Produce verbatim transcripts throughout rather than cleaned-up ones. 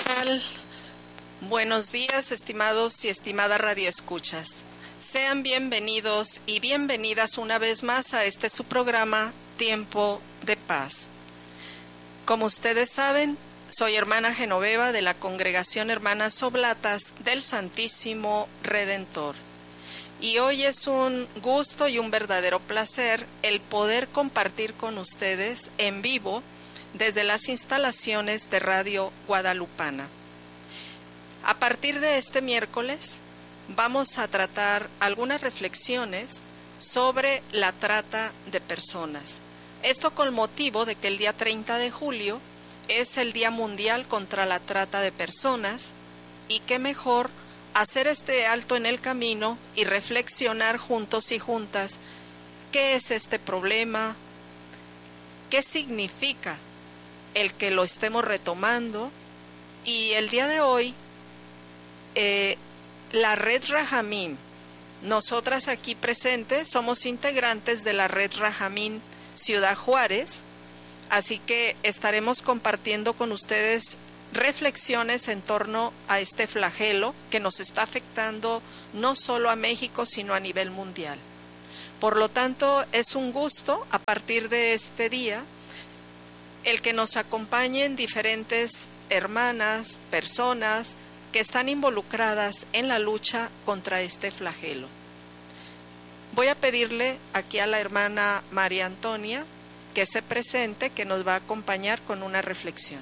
tal? Buenos días, estimados y estimadas radioescuchas. Sean bienvenidos y bienvenidas una vez más a este su programa Tiempo de Paz. Como ustedes saben, soy hermana Genoveva de la Congregación Hermanas Oblatas del Santísimo Redentor. Y hoy es un gusto y un verdadero placer el poder compartir con ustedes en vivo desde las instalaciones de Radio Guadalupana. A partir de este miércoles vamos a tratar algunas reflexiones sobre la trata de personas. Esto con motivo de que el día treinta de julio es el Día Mundial contra la Trata de Personas y qué mejor hacer este alto en el camino y reflexionar juntos y juntas qué es este problema, qué significa el que lo estemos retomando. Y el día de hoy eh, la Red Rajamín, nosotras aquí presentes somos integrantes de la Red Rajamín Ciudad Juárez, así que estaremos compartiendo con ustedes reflexiones en torno a este flagelo que nos está afectando no solo a México, sino a nivel mundial. Por lo tanto, es un gusto a partir de este día el que nos acompañen diferentes hermanas, personas que están involucradas en la lucha contra este flagelo. Voy a pedirle aquí a la hermana María Antonia que se presente, que nos va a acompañar con una reflexión.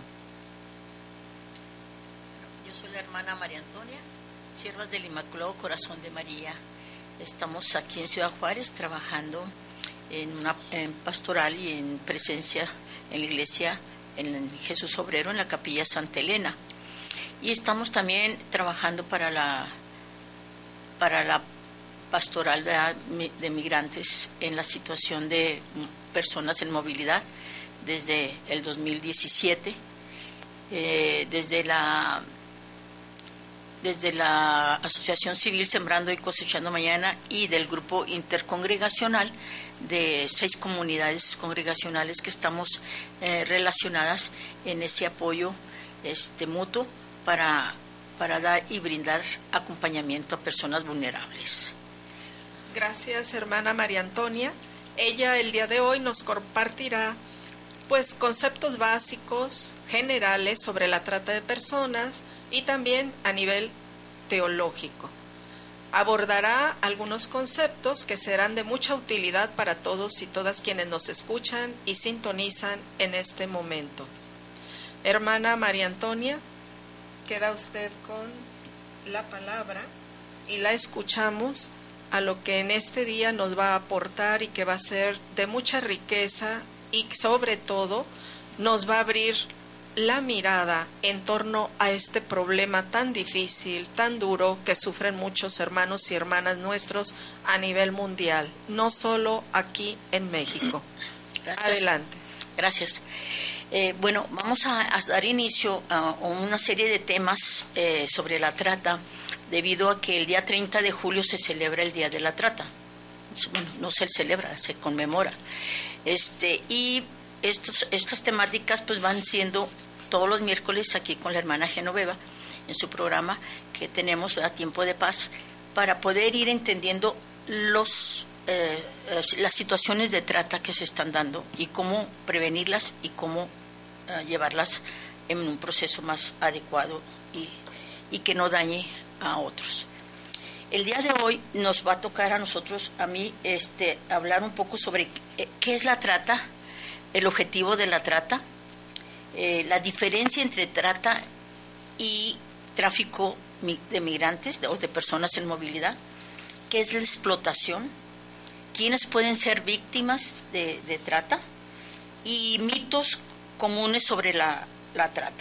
La hermana María Antonia, siervas del Inmaculado Corazón de María. Estamos aquí en Ciudad Juárez trabajando en una en pastoral y en presencia en la iglesia en Jesús Obrero, en la capilla Santa Elena. Y estamos también trabajando para la para la pastoral de, de migrantes en la situación de personas en movilidad desde el dos mil diecisiete, eh, desde la desde la Asociación Civil Sembrando y Cosechando Mañana y del grupo intercongregacional de seis comunidades congregacionales que estamos eh, relacionadas en ese apoyo este, mutuo para, para dar y brindar acompañamiento a personas vulnerables. Gracias, hermana María Antonia. Ella el día de hoy nos compartirá pues conceptos básicos, generales sobre la trata de personas y también a nivel teológico. Abordará algunos conceptos que serán de mucha utilidad para todos y todas quienes nos escuchan y sintonizan en este momento. Hermana María Antonia, queda usted con la palabra y la escuchamos a lo que en este día nos va a aportar y que va a ser de mucha riqueza y sobre todo nos va a abrir la mirada en torno a este problema tan difícil, tan duro que sufren muchos hermanos y hermanas nuestros a nivel mundial, no solo aquí en México. Gracias. Adelante. Gracias. Eh, bueno, vamos a, a dar inicio a una serie de temas eh, sobre la trata, debido a que el día treinta de julio se celebra el Día de la Trata. Bueno, no se celebra, se conmemora. Este, y estos, estas temáticas pues van siendo todos los miércoles aquí con la hermana Genoveva en su programa que tenemos a Tiempo de Paz, para poder ir entendiendo los eh, las situaciones de trata que se están dando y cómo prevenirlas y cómo eh, llevarlas en un proceso más adecuado y, y que no dañe a otros. El día de hoy nos va a tocar a nosotros, a mí, este, hablar un poco sobre qué es la trata, el objetivo de la trata, eh, la diferencia entre trata y tráfico de migrantes o de personas en movilidad, qué es la explotación, quiénes pueden ser víctimas de, de trata y mitos comunes sobre la, la trata.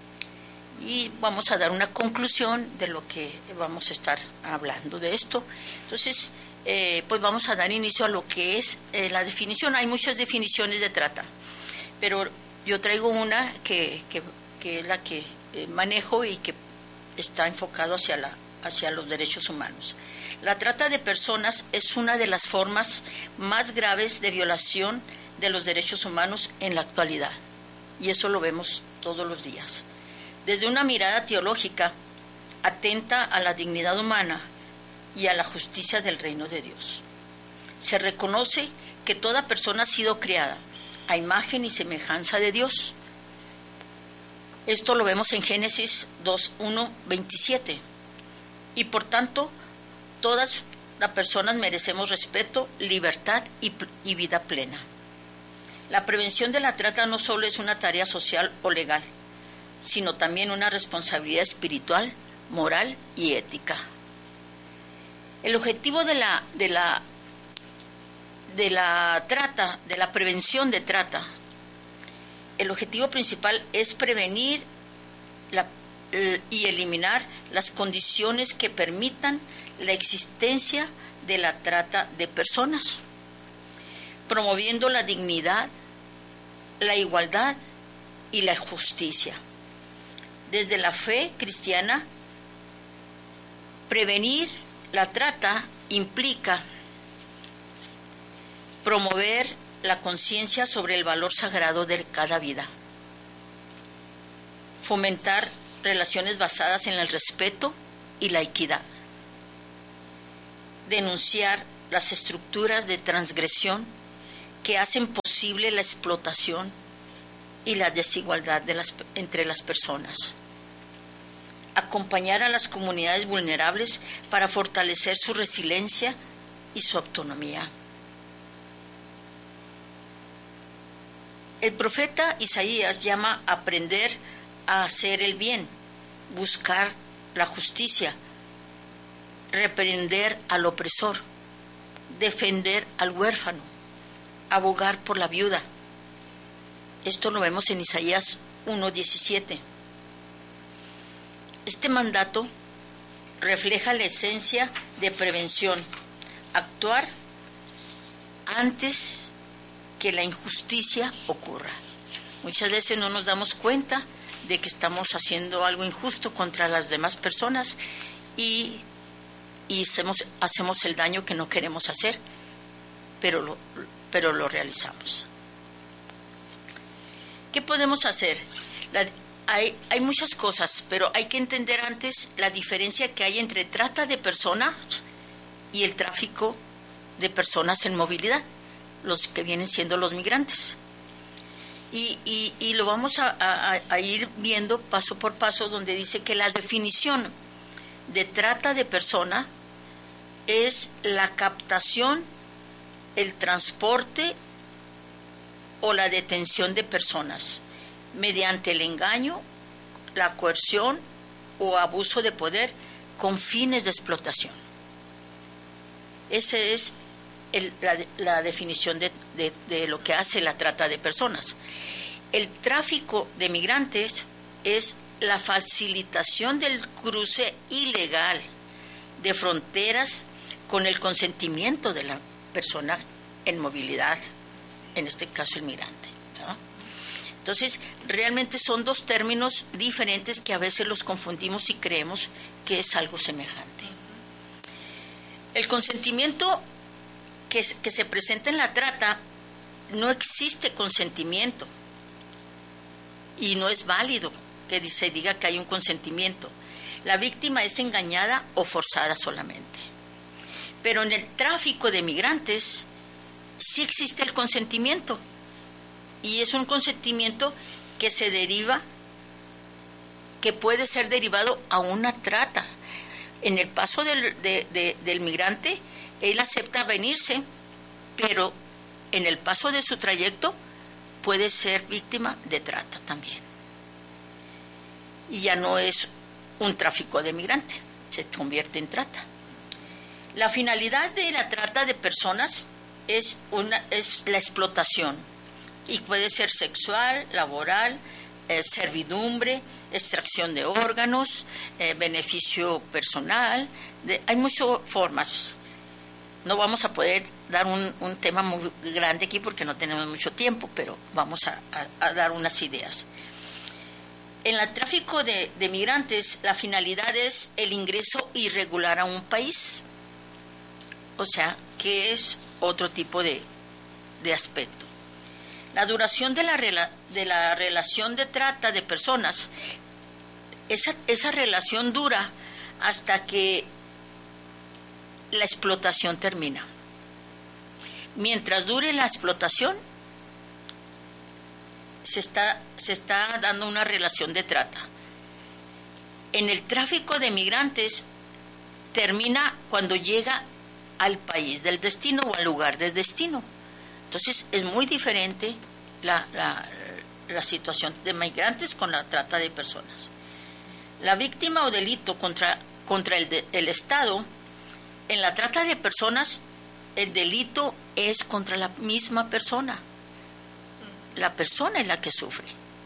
Y vamos a dar una conclusión de lo que vamos a estar hablando de esto. Entonces, eh, pues vamos a dar inicio a lo que es eh, la definición. Hay muchas definiciones de trata, pero yo traigo una que, que, que es la que eh, manejo y que está enfocado hacia, la, hacia los derechos humanos. La trata de personas es una de las formas más graves de violación de los derechos humanos en la actualidad, y eso lo vemos todos los días. Desde una mirada teológica, atenta a la dignidad humana y a la justicia del reino de Dios. Se reconoce que toda persona ha sido creada a imagen y semejanza de Dios. Esto lo vemos en Génesis dos, uno, veintisiete. Y por tanto, todas las personas merecemos respeto, libertad y, y vida plena. La prevención de la trata no solo es una tarea social o legal, sino también una responsabilidad espiritual, moral y ética. El objetivo de la, de la, de la trata, de la prevención de trata, el objetivo principal es prevenir la, y eliminar las condiciones que permitan la existencia de la trata de personas, promoviendo la dignidad, la igualdad y la justicia. Desde la fe cristiana, prevenir la trata implica promover la conciencia sobre el valor sagrado de cada vida, fomentar relaciones basadas en el respeto y la equidad, denunciar las estructuras de transgresión que hacen posible la explotación y la desigualdad de las, entre las personas, acompañar a las comunidades vulnerables para fortalecer su resiliencia y su autonomía. El profeta Isaías llama a aprender a hacer el bien, buscar la justicia, reprender al opresor, defender al huérfano, abogar por la viuda. Esto lo vemos en Isaías uno diecisiete. Este mandato refleja la esencia de prevención, actuar antes que la injusticia ocurra. Muchas veces no nos damos cuenta de que estamos haciendo algo injusto contra las demás personas y, y hacemos, hacemos el daño que no queremos hacer, pero lo, pero lo realizamos. ¿Qué podemos hacer? La, hay, hay muchas cosas, pero hay que entender antes la diferencia que hay entre trata de personas y el tráfico de personas en movilidad, los que vienen siendo los migrantes. Y, y, y lo vamos a, a, a ir viendo paso por paso, donde dice que la definición de trata de persona es la captación, el transporte o la detención de personas mediante el engaño, la coerción o abuso de poder con fines de explotación. Ese es El, la, la definición de, de, de lo que hace la trata de personas. El tráfico de migrantes es la facilitación del cruce ilegal de fronteras con el consentimiento de la persona en movilidad, en este caso el migrante, ¿no? Entonces, realmente son dos términos diferentes que a veces los confundimos y creemos que es algo semejante. El consentimiento Que, que se presenta en la trata, no existe consentimiento y no es válido que se diga que hay un consentimiento. La víctima es engañada o forzada solamente. Pero en el tráfico de migrantes sí existe el consentimiento, y es un consentimiento que se deriva, que puede ser derivado a una trata. En el paso del, de, de, del migrante, él acepta venirse, pero en el paso de su trayecto puede ser víctima de trata también. Y ya no es un tráfico de migrante, se convierte en trata. La finalidad de la trata de personas es, una, es la explotación, y puede ser sexual, laboral, eh, servidumbre, extracción de órganos, eh, beneficio personal, de, hay muchas formas. No vamos a poder dar un, un tema muy grande aquí porque no tenemos mucho tiempo, pero vamos a, a, a dar unas ideas. En el tráfico de, de migrantes, la finalidad es el ingreso irregular a un país, o sea, que es otro tipo de, de aspecto. La duración de la, rela, de la relación de trata de personas esa, esa relación dura hasta que la explotación termina. Mientras dure la explotación, se está, se está dando una relación de trata. En el tráfico de migrantes termina cuando llega al país del destino o al lugar de destino. Entonces es muy diferente la, la, la situación de migrantes con la trata de personas. La víctima o delito contra, contra el, de, el Estado, en la trata de personas, el delito es contra la misma persona. La persona es la que sufre.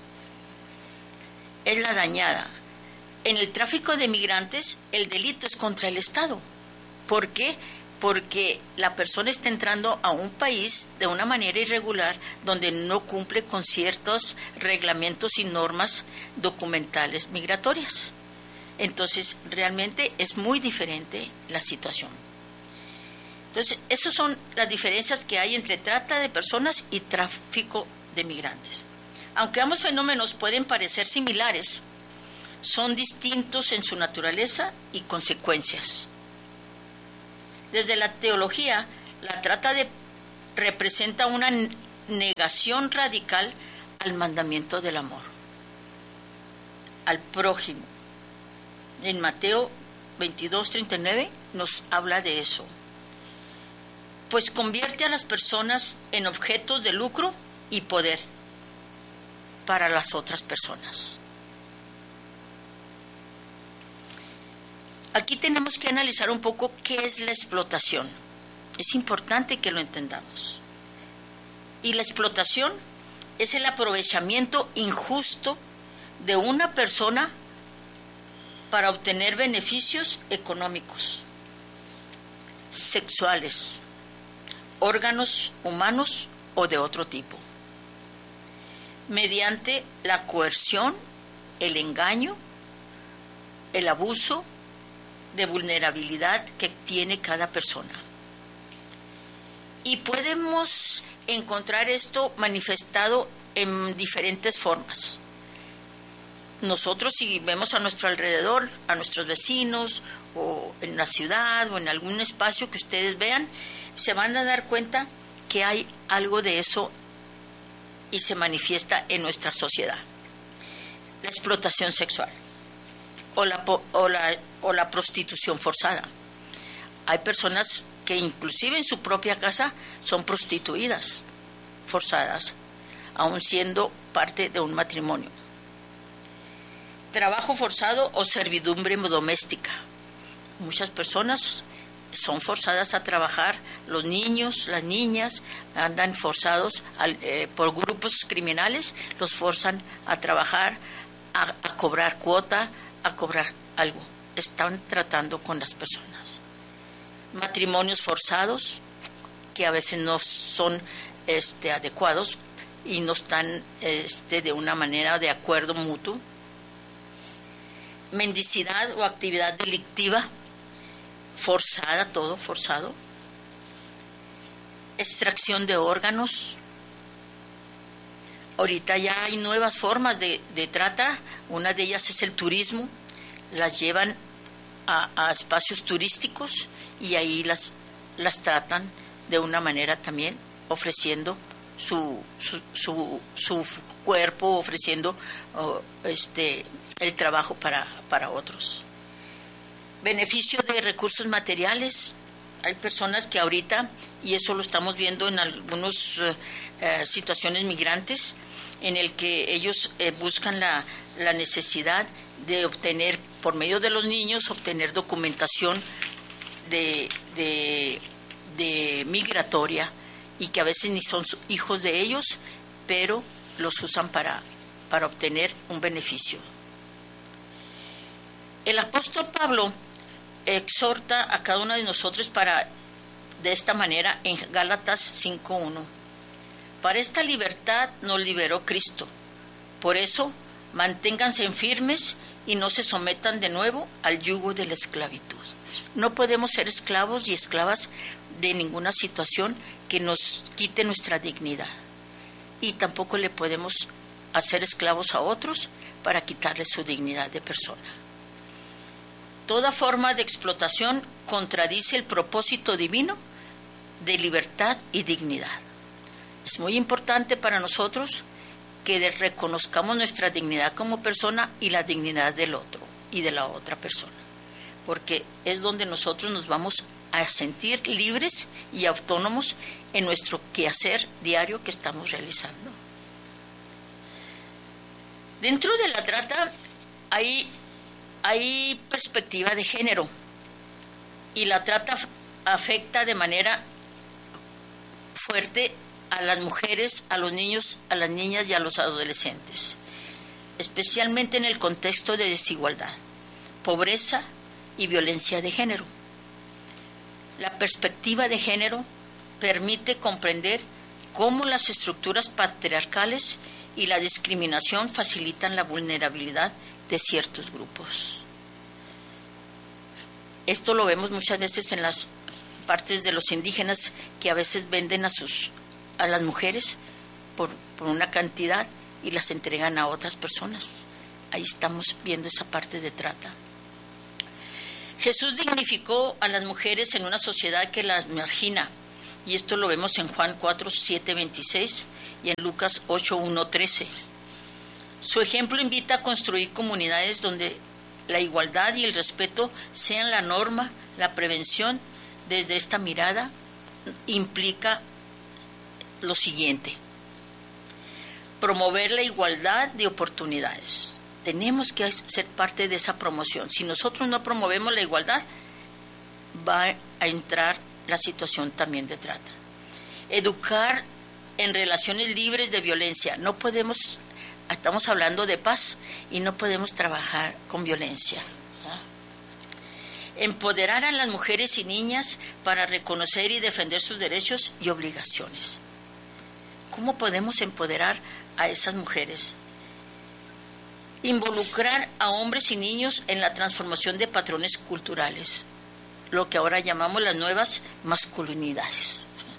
Es la dañada. En el tráfico de migrantes, el delito es contra el Estado. ¿Por qué? Porque la persona está entrando a un país de una manera irregular donde no cumple con ciertos reglamentos y normas documentales migratorias. Entonces, realmente es muy diferente la situación. Entonces, esas son las diferencias que hay entre trata de personas y tráfico de migrantes. Aunque ambos fenómenos pueden parecer similares, son distintos en su naturaleza y consecuencias. Desde la teología, la trata de, representa una negación radical al mandamiento del amor, al prójimo. En Mateo veintidós, treinta y nueve nos habla de eso. Pues convierte a las personas en objetos de lucro y poder para las otras personas. Aquí tenemos que analizar un poco qué es la explotación. Es importante que lo entendamos. Y la explotación es el aprovechamiento injusto de una persona para obtener beneficios económicos, sexuales, órganos humanos o de otro tipo, mediante la coerción, el engaño, el abuso de vulnerabilidad que tiene cada persona. Y podemos encontrar esto manifestado en diferentes formas. Nosotros, si vemos a nuestro alrededor, a nuestros vecinos, o en la ciudad, o en algún espacio que ustedes vean, se van a dar cuenta que hay algo de eso y se manifiesta en nuestra sociedad. La explotación sexual o la, o la, o la prostitución forzada. Hay personas que inclusive en su propia casa son prostituidas, forzadas, aun siendo parte de un matrimonio. Trabajo forzado o servidumbre doméstica. Muchas personas son forzadas a trabajar, los niños, las niñas andan forzados al, eh, por grupos criminales, los forzan a trabajar, a, a cobrar cuota, a cobrar algo. Están tratando con las personas. Matrimonios forzados, que a veces no son este, adecuados y no están este, de una manera de acuerdo mutuo. Mendicidad o actividad delictiva, forzada, todo forzado. Extracción de órganos. Ahorita ya hay nuevas formas de, de trata, una de ellas es el turismo, las llevan a, a espacios turísticos y ahí las, las tratan de una manera también, ofreciendo su, su, su, su cuerpo, ofreciendo oh, este, el trabajo para, para otros. Beneficio de recursos materiales. Hay personas que ahorita, y eso lo estamos viendo en algunas uh, uh, situaciones migrantes, en el que ellos eh, buscan la, la necesidad de obtener, por medio de los niños, obtener documentación de, de, de migratoria, y que a veces ni son hijos de ellos, pero los usan para, para obtener un beneficio. El apóstol Pablo exhorta a cada uno de nosotros para, de esta manera, en Gálatas cinco uno. Para esta libertad nos liberó Cristo. Por eso, manténganse firmes y no se sometan de nuevo al yugo de la esclavitud. No podemos ser esclavos y esclavas de ninguna situación que nos quite nuestra dignidad. Y tampoco le podemos hacer esclavos a otros para quitarle su dignidad de persona. Toda forma de explotación contradice el propósito divino de libertad y dignidad. Es muy importante para nosotros que reconozcamos nuestra dignidad como persona y la dignidad del otro y de la otra persona, porque es donde nosotros nos vamos a sentir libres y autónomos en nuestro quehacer diario que estamos realizando. Dentro de la trata hay, hay perspectiva de género, y la trata afecta de manera fuerte a las mujeres, a los niños, a las niñas y a los adolescentes, especialmente en el contexto de desigualdad, pobreza y violencia de género. La perspectiva de género permite comprender cómo las estructuras patriarcales y la discriminación facilitan la vulnerabilidad de ciertos grupos. Esto lo vemos muchas veces en las partes de los indígenas, que a veces venden a sus a las mujeres por, por una cantidad y las entregan a otras personas. Ahí estamos viendo esa parte de trata. Jesús dignificó a las mujeres en una sociedad que las margina, y esto lo vemos en Juan cuatro, siete, veintiséis y en Lucas ocho, uno, trece. Su ejemplo invita a construir comunidades donde la igualdad y el respeto sean la norma. La prevención desde esta mirada implica lo siguiente: promover la igualdad de oportunidades. Tenemos que ser parte de esa promoción. Si nosotros no promovemos la igualdad, va a entrar la situación también de trata. Educar en relaciones libres de violencia. No podemos, estamos hablando de paz y no podemos trabajar con violencia. Empoderar a las mujeres y niñas para reconocer y defender sus derechos y obligaciones. ¿Cómo podemos empoderar a esas mujeres? Involucrar a hombres y niños en la transformación de patrones culturales, lo que ahora llamamos las nuevas masculinidades.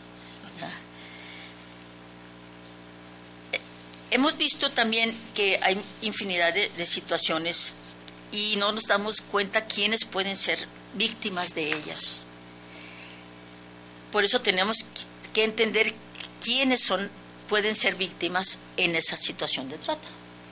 Hemos visto también que hay infinidad de, de situaciones y no nos damos cuenta quiénes pueden ser víctimas de ellas. Por eso tenemos que entender quiénes son, pueden ser víctimas en esa situación de trata.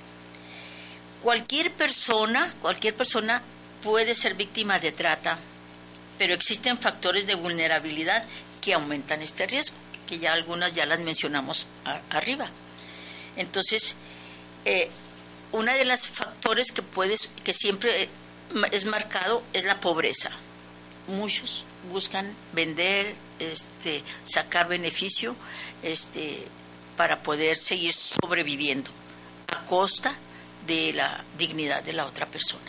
Cualquier persona, cualquier persona puede ser víctima de trata, pero existen factores de vulnerabilidad que aumentan este riesgo, que ya algunas ya las mencionamos a, arriba. Entonces, eh, uno de los factores que puedes, que siempre es marcado es la pobreza. Muchos buscan vender, este, sacar beneficio, este, para poder seguir sobreviviendo a costa de la dignidad de la otra persona.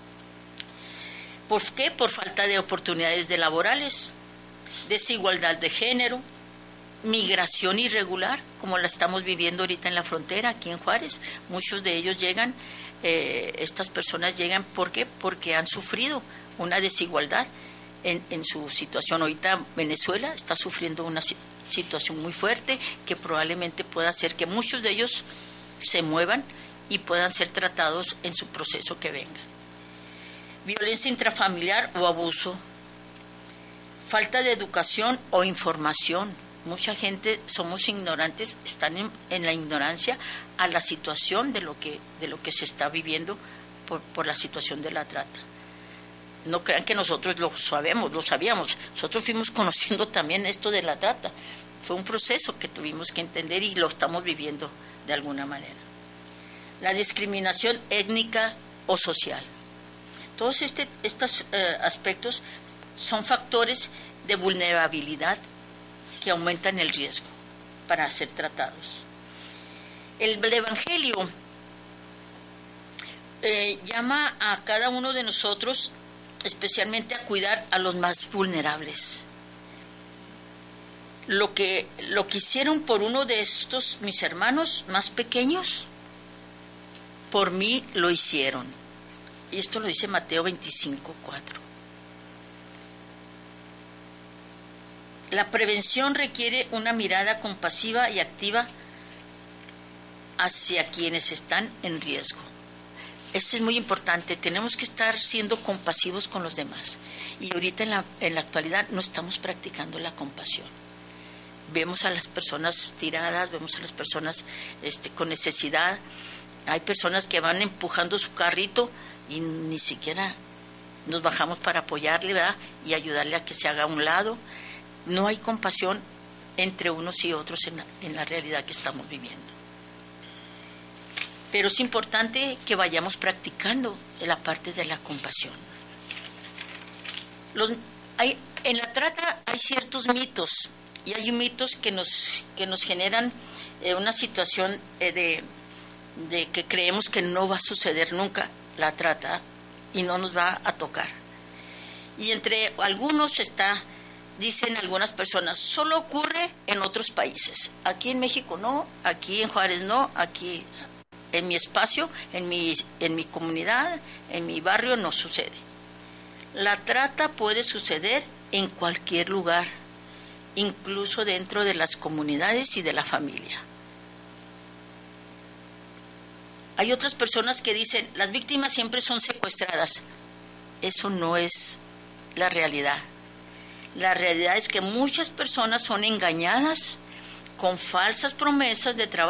¿Por qué? Por falta de oportunidades de laborales, desigualdad de género, migración irregular, como la estamos viviendo ahorita en la frontera, aquí en Juárez. Muchos de ellos llegan, eh, estas personas llegan, ¿por qué? Porque han sufrido una desigualdad en, en su situación. Ahorita Venezuela está sufriendo una situación muy fuerte que probablemente pueda hacer que muchos de ellos se muevan y puedan ser tratados en su proceso que venga. Violencia intrafamiliar o abuso, falta de educación o información. Mucha gente somos ignorantes, están en, en la ignorancia a la situación de lo que, de lo que se está viviendo por, por la situación de la trata. No crean que nosotros lo sabemos, lo sabíamos. Nosotros fuimos conociendo también esto de la trata. Fue un proceso que tuvimos que entender y lo estamos viviendo de alguna manera. La discriminación étnica o social. Todos este, estos eh, aspectos son factores de vulnerabilidad que aumentan el riesgo para ser tratados. El, el Evangelio eh, llama a cada uno de nosotros especialmente a cuidar a los más vulnerables. Lo que, lo que hicieron por uno de estos mis hermanos más pequeños, por mí lo hicieron. Y esto lo dice Mateo veinticinco, cuatro. La prevención requiere una mirada compasiva y activa hacia quienes están en riesgo. esto es muy importante, tenemos que estar siendo compasivos con los demás. Y ahorita en la, en la actualidad no estamos practicando la compasión. Vemos a las personas tiradas, vemos a las personas este, con necesidad. Hay personas que van empujando su carrito y ni siquiera nos bajamos para apoyarle, ¿verdad? Y ayudarle a que se haga a un lado. No hay compasión entre unos y otros en la, en la realidad que estamos viviendo. Pero es importante que vayamos practicando la parte de la compasión. Los, hay, en la trata hay ciertos mitos, y hay mitos que nos, que nos generan eh, una situación eh, de, de que creemos que no va a suceder nunca la trata y no nos va a tocar. Y entre algunos está, dicen algunas personas, solo ocurre en otros países. Aquí en México no, aquí en Juárez no, aquí en mi espacio, en mi, en mi comunidad, en mi barrio no sucede. La trata puede suceder en cualquier lugar, incluso dentro de las comunidades y de la familia. Hay otras personas que dicen, las víctimas siempre son secuestradas. Eso no es la realidad. La realidad es que muchas personas son engañadas con falsas promesas de trabajo